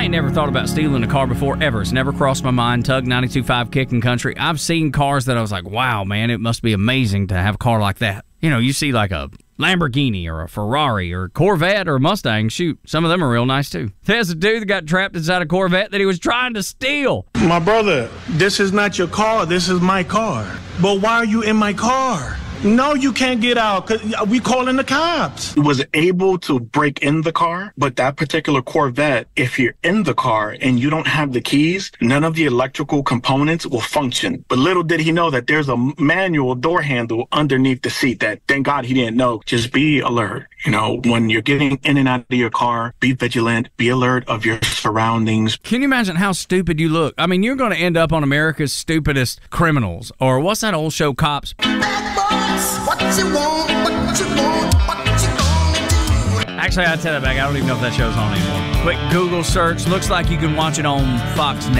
ain't never thought about stealing a car before, ever. It's never crossed my mind. Tug 92.5 Kicking Country. I've seen cars that I was like, wow, man, it must be amazing to have a car like that. You know, you see like a Lamborghini or a Ferrari or a Corvette or a Mustang. Shoot, some of them are real nice too. There's a dude that got trapped inside a Corvette that he was trying to steal. My brother, this is not your car. This is my car. But why are you in my car? No, you can't get out because we calling the cops. He was able to break in the car, but that particular Corvette, if you're in the car and you don't have the keys, none of the electrical components will function. But little did he know that there's a manual door handle underneath the seat that, thank God he didn't know. Just be alert. You know, when you're getting in and out of your car, be vigilant, be alert of your surroundings. Can you imagine how stupid you look? I mean, you're going to end up on America's Stupidest Criminals. Or what's that old show, Cops? What you want, what you want, what you gonna do? Actually, I take that back. I don't even know if that show's on anymore. Quick Google search. Looks like you can watch it on Fox Net.